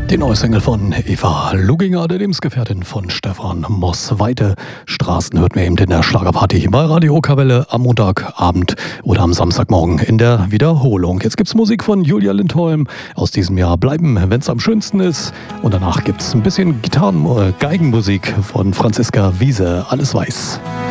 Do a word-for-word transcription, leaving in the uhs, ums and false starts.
Die neue Single von Eva Luginger, der Lebensgefährtin von Stefan Moss. Weite Straßen hört man eben in der Schlagerparty bei Radio Kapelle am Montagabend oder am Samstagmorgen in der Wiederholung. Jetzt gibt's Musik von Julia Lindholm aus diesem Jahr. Bleiben, wenn's am schönsten ist. Und danach gibt's ein bisschen Gitarren-, äh, Geigenmusik von Franziska Wiese. Alles weiß.